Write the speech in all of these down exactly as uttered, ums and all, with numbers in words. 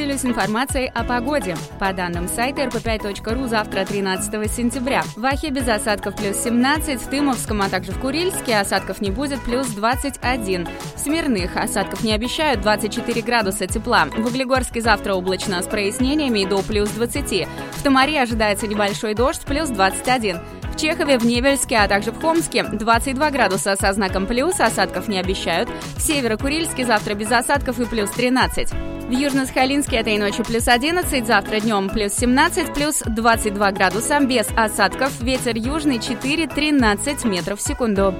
Поделюсь информацией о погоде. По данным сайта эр пэ пять точка ру, завтра тринадцатого сентября. В Ахе без осадков плюс семнадцать, в Тымовском, а также в Курильске осадков не будет плюс двадцать один. В Смирных осадков не обещают, двадцать четыре градуса тепла. В Углегорске завтра облачно с прояснениями и до плюс двадцати. В Томаре ожидается небольшой дождь плюс двадцать один. В Чехове, в Невельске, а также в Хомске двадцать два градуса со знаком плюс, осадков не обещают. В Северо-Курильске завтра без осадков и плюс тринадцать. В Южно-Сахалинске этой ночью плюс одиннадцать, завтра днем плюс семнадцать, плюс двадцать два градуса, без осадков, ветер южный четыре-тринадцать метров в секунду.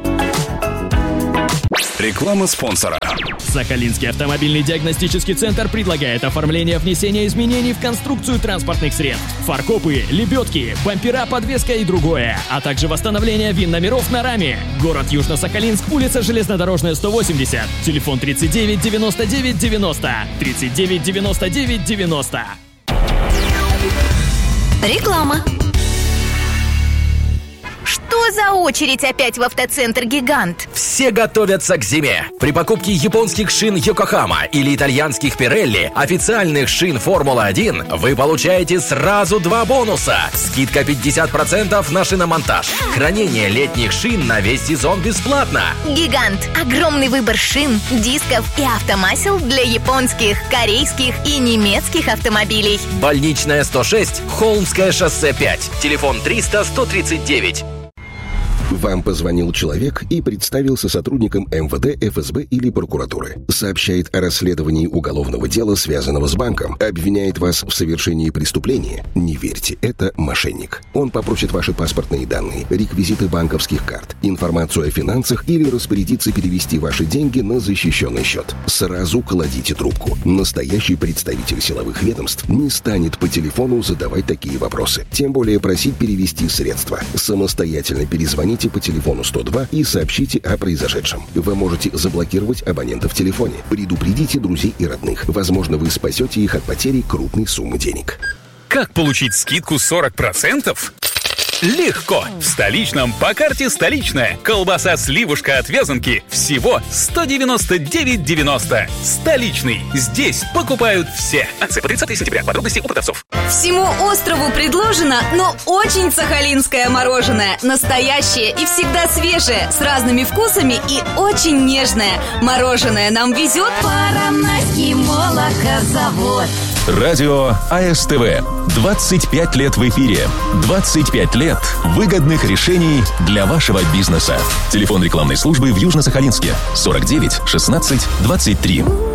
Реклама спонсора. Сахалинский автомобильный диагностический центр предлагает оформление внесения изменений в конструкцию транспортных средств, фаркопы, лебедки, бампера, подвеска и другое, а также восстановление ВИН-номеров на раме. Город Южно-Сахалинск, улица Железнодорожная, сто восемьдесят, телефон тридцать девять девяносто девять девяносто, тридцать девять девяносто девять девяносто. Реклама. Что за очередь опять в автоцентр «Гигант»? Все готовятся к зиме. При покупке японских шин Йокохама или итальянских Пирелли, официальных шин Формула один, вы получаете сразу два бонуса. Скидка пятьдесят процентов на шиномонтаж. Хранение летних шин на весь сезон бесплатно. «Гигант» – огромный выбор шин, дисков и автомасел для японских, корейских и немецких автомобилей. Больничная сто шесть, Холмское шоссе пять. Телефон триста сто тридцать девять. Вам позвонил человек и представился сотрудником эм вэ дэ, эф эс бэ или прокуратуры. Сообщает о расследовании уголовного дела, связанного с банком. Обвиняет вас в совершении преступления. Не верьте, это мошенник. Он попросит ваши паспортные данные, реквизиты банковских карт, информацию о финансах или распорядится перевести ваши деньги на защищенный счет. Сразу кладите трубку. Настоящий представитель силовых ведомств не станет по телефону задавать такие вопросы. Тем более просить перевести средства. Самостоятельно перезвоните по телефону сто два и сообщите о произошедшем. Вы можете заблокировать абонента в телефоне. Предупредите друзей и родных. Возможно, вы спасете их от потери крупной суммы денег. Как получить скидку сорок процентов? Легко! В Столичном по карте «Столичная». Колбаса сливушка от Вязанки всего сто девяносто девять девяносто. Столичный. Здесь покупают все. Акция по тридцатого сентября. Подробности у продавцов. Всему острову предложено, но очень сахалинское мороженое. Настоящее и всегда свежее, с разными вкусами и очень нежное. Мороженое нам везет Парамнайский молокозавод. Радио а эс тэ вэ. двадцать пять лет в эфире. двадцать пять лет выгодных решений для вашего бизнеса. Телефон рекламной службы в Южно-Сахалинске сорок девять шестнадцать двадцать три.